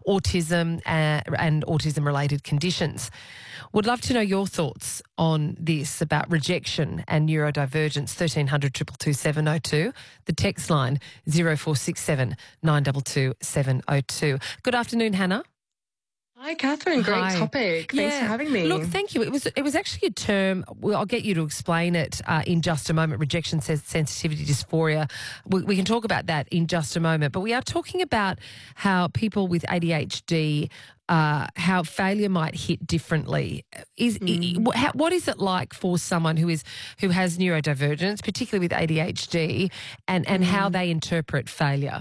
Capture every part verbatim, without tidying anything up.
autism uh, and autism-related conditions. Would love to know your thoughts on this about rejection and neurodivergence. thirteen hundred, two two two, seven oh two. The text line zero four six seven, nine two two, seven oh two. Good afternoon, Hannah. Hi, Catherine. Great Hi. topic. Yeah. Thanks for having me. Look, thank you. It was it was actually a term. Well, I'll get you to explain it uh, in just a moment. Rejection says sensitivity dysphoria. We, we can talk about that in just a moment. But we are talking about how people with A D H D, uh, how failure might hit differently. Is Mm. i- how, what is it like for someone who is who has neurodivergence, particularly with A D H D, and and how Mm. they interpret failure?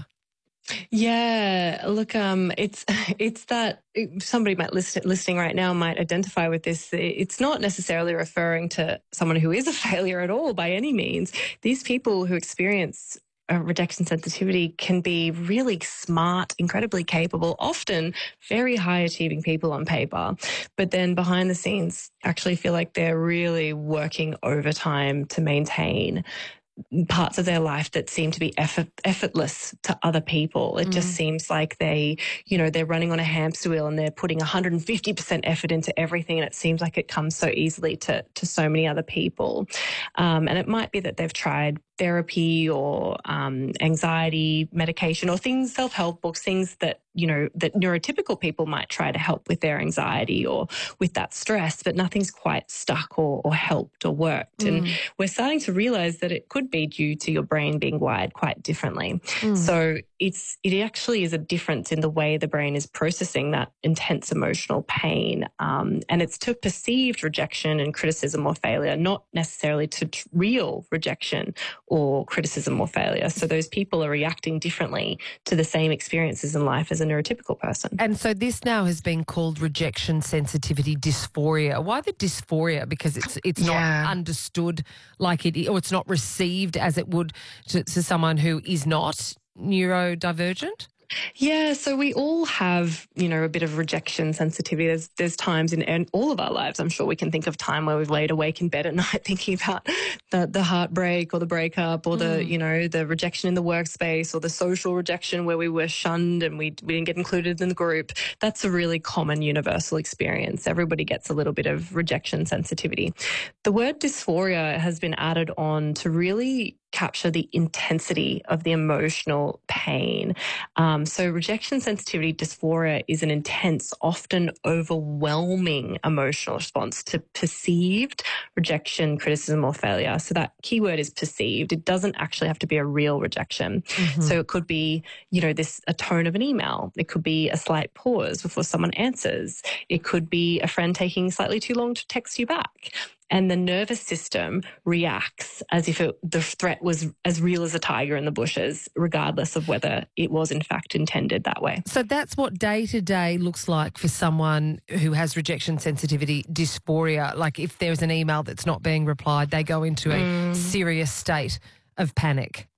Yeah, look, um, it's it's that somebody might listen, listening right now might identify with this. It's not necessarily referring to someone who is a failure at all by any means. These people who experience uh, rejection sensitivity can be really smart, incredibly capable, often very high achieving people on paper, but then behind the scenes actually feel like they're really working overtime to maintain parts of their life that seem to be effort, effortless to other people. It mm. just seems like they, you know, they're running on a hamster wheel and they're putting one hundred fifty percent effort into everything, and it seems like it comes so easily to to so many other people. Um, and it might be that they've tried therapy or um, anxiety medication or things, self-help books, things that, you know, that neurotypical people might try to help with their anxiety or with that stress, but nothing's quite stuck or, or helped or worked. Mm. And we're starting to realize that it could be due to your brain being wired quite differently. Mm. So it's it actually is a difference in the way the brain is processing that intense emotional pain. Um, and it's to perceived rejection and criticism or failure, not necessarily to t- real rejection or criticism or failure. So those people are reacting differently to the same experiences in life as a neurotypical person. And so this now has been called rejection sensitivity dysphoria. Why the dysphoria? Because it's it's Yeah. not understood like it, or it's not received as it would to, to someone who is not neurodivergent? Yeah, so we all have, you know, a bit of rejection sensitivity. There's there's times in, in all of our lives, I'm sure we can think of time where we've laid awake in bed at night thinking about the, the heartbreak or the breakup or the, mm. you know, the rejection in the workspace or the social rejection where we were shunned and we, we didn't get included in the group. That's a really common universal experience. Everybody gets a little bit of rejection sensitivity. The word dysphoria has been added on to really capture the intensity of the emotional pain. Um, so rejection sensitivity dysphoria is an intense, often overwhelming emotional response to perceived rejection, criticism, or failure. So that key word is perceived. It doesn't actually have to be a real rejection. Mm-hmm. So it could be, you know, this a tone of an email. It could be a slight pause before someone answers. It could be a friend taking slightly too long to text you back. And the nervous system reacts as if it, the threat was as real as a tiger in the bushes, regardless of whether it was in fact intended that way. So that's what day-to-day looks like for someone who has rejection sensitivity dysphoria. Like if there's an email that's not being replied, they go into a mm. serious state of panic.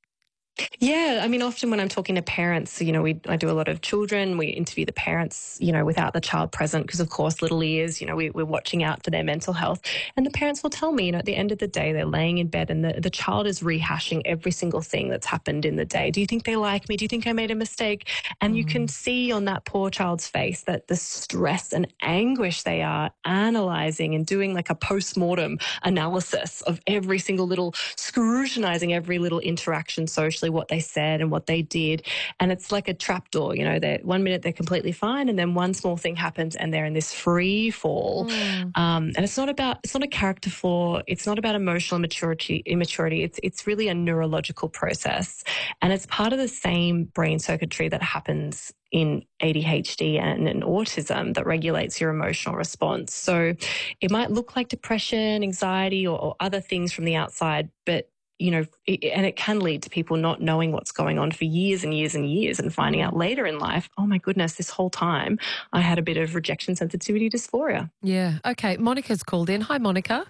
Yeah, I mean, often when I'm talking to parents, you know, we I do a lot of children. We interview the parents, you know, without the child present because, of course, little ears, you know, we, we're watching out for their mental health. And the parents will tell me, you know, at the end of the day, they're laying in bed and the, the child is rehashing every single thing that's happened in the day. Do you think they like me? Do you think I made a mistake? And mm. you can see on that poor child's face that the stress and anguish they are analysing and doing like a post-mortem analysis of every single little, scrutinizing every little interaction socially, what they said and what they did. And it's like a trapdoor, you know, that one minute they're completely fine and then one small thing happens and they're in this free fall. Mm. Um, and it's not about, it's not a character flaw. It's not about emotional maturity, immaturity. It's, it's really a neurological process. And it's part of the same brain circuitry that happens in A D H D and in autism that regulates your emotional response. So it might look like depression, anxiety, or, or other things from the outside, but you know, it, and it can lead to people not knowing what's going on for years and years and years and finding out later in life, oh my goodness, this whole time I had a bit of rejection sensitivity dysphoria. Yeah. Okay. Monica's called in. Hi, Monica.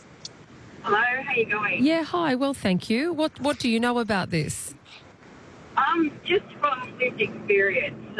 Hello. How you going? Yeah. Hi. Well, thank you. What What do you know about this? Um, just from lived experience. So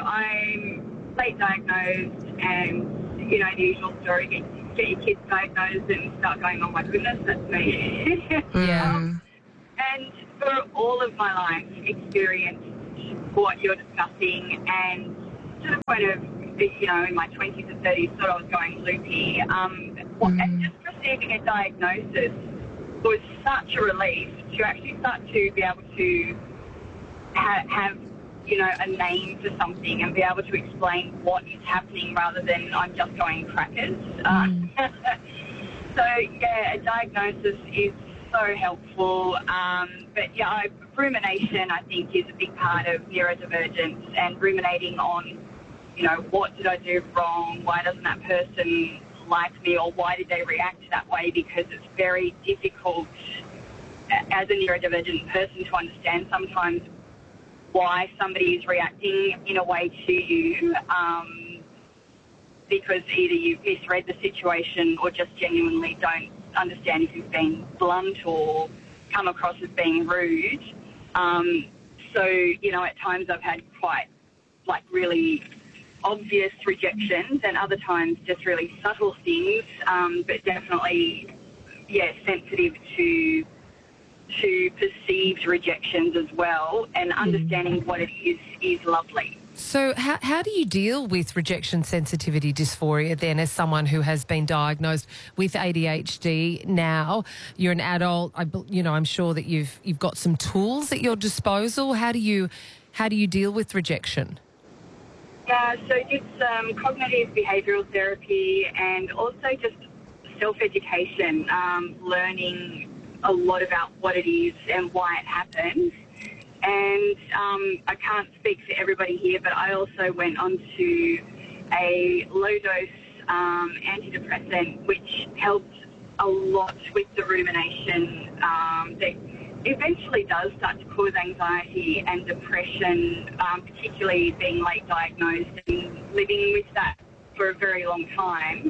I'm late diagnosed and, you know, the usual story, get, get your kids diagnosed and start going, oh my goodness, that's me. Yeah. um, and for all of my life, experienced what you're discussing and to the point of, you know, in my twenties and thirties, thought I was going loopy. Um, mm. And just receiving a diagnosis was such a relief to actually start to be able to ha- have, you know, a name for something and be able to explain what is happening rather than I'm just going crackers. Mm. Uh, so, yeah, a diagnosis is so helpful. Um, but, yeah, I, rumination, I think, is a big part of neurodivergence, and ruminating on, you know, what did I do wrong? Why doesn't that person like me, or why did they react that way? Because it's very difficult as a neurodivergent person to understand sometimes why somebody is reacting in a way to you, um, because either you've misread the situation or just genuinely don't understand if you've been blunt or come across as being rude. Um, so, you know, at times I've had quite, like, really obvious rejections, and other times just really subtle things, um, but definitely, yeah, sensitive to to perceived rejections as well, and understanding what it is is lovely. So how, how do you deal with rejection sensitivity dysphoria then, as someone who has been diagnosed with A D H D now? You're an adult. I, you know, I'm sure that you've you've got some tools at your disposal. How do you how do you deal with rejection? Yeah, so it's um, cognitive behavioural therapy, and also just self-education, um, learning a lot about what it is and why it happens. And um, I can't speak for everybody here, but I also went on to a low-dose um, antidepressant, which helped a lot with the rumination um, that eventually does start to cause anxiety and depression, um, particularly being late diagnosed and living with that for a very long time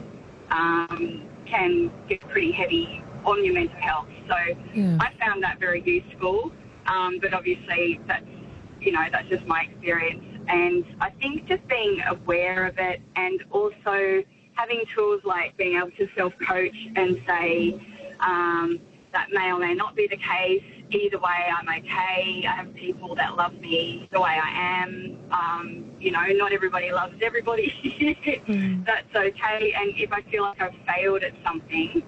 um, can get pretty heavy on your mental health. So yeah. I found that very useful, um, but obviously that's, you know, that's just my experience. And I think just being aware of it, and also having tools like being able to self-coach and say um, that may or may not be the case. Either way, I'm okay. I have people that love me the way I am. Um, you know, not everybody loves everybody. mm. That's okay. And if I feel like I've failed at something,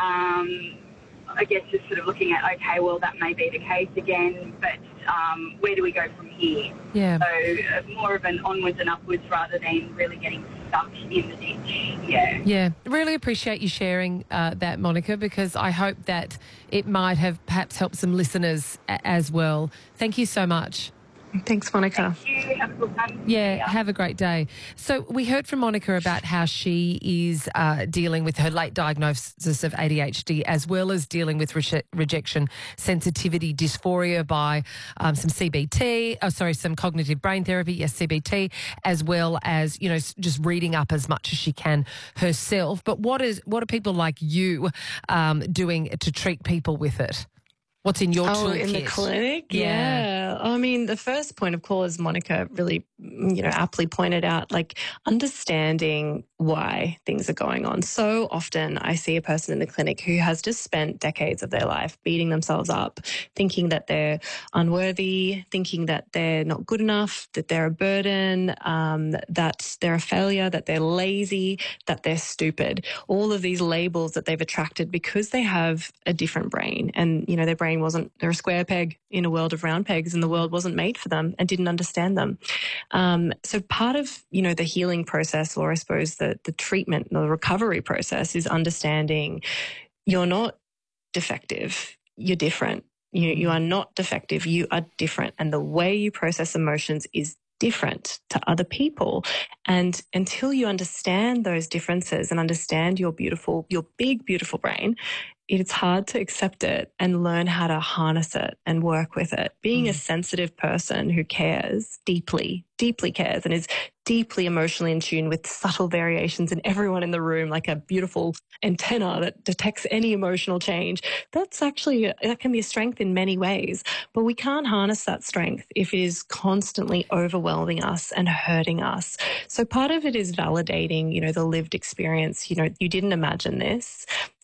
um, I guess just sort of looking at, okay, well, that may be the case again, but um, where do we go from here? Yeah. So uh, more of an onwards and upwards rather than really getting stuck in the ditch. Yeah. Yeah. Really appreciate you sharing uh, that, Monica, because I hope that it might have perhaps helped some listeners a- as well. Thank you so much. Thanks, Monica. Thank you. Have a good one. Yeah, yeah, have a great day. So we heard from Monica about how she is uh, dealing with her late diagnosis of A D H D, as well as dealing with re- rejection sensitivity dysphoria by um, some C B T, oh, sorry, some cognitive brain therapy, yes, C B T, as well as, you know, just reading up as much as she can herself. But what is what are people like you um, doing to treat people with it? What's in your oh, toolkit? in the clinic? Yeah. yeah. I mean, the first point of call, as Monica really, you know, aptly pointed out, like understanding why things are going on. So often I see a person in the clinic who has just spent decades of their life beating themselves up, thinking that they're unworthy, thinking that they're not good enough, that they're a burden, um, that they're a failure, that they're lazy, that they're stupid. All of these labels that they've attracted because they have a different brain, and, you know, their brain wasn't, they're a square peg in a world of round pegs, and the world wasn't made for them and didn't understand them. Um, so part of, you know, the healing process, or I suppose the, the treatment, the recovery process, is understanding you're not defective, you're different. You, you are not defective, you are different. And the way you process emotions is different to other people. And until you understand those differences and understand your beautiful, your big, beautiful brain, it's hard to accept it and learn how to harness it and work with it. Being mm. a sensitive person who cares deeply, deeply cares, and is deeply emotionally in tune with subtle variations in everyone in the room, like a beautiful antenna that detects any emotional change. That's actually, that can be a strength in many ways, but we can't harness that strength if it is constantly overwhelming us and hurting us. So part of it is validating, you know, the lived experience. You know, you didn't imagine this.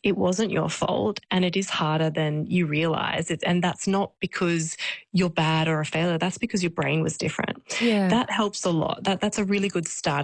it wasn't your fault and it is harder than you realize. It, and that's not because you're bad or a failure. That's because your brain was different. Yeah. That helps a lot. That That's a really good starting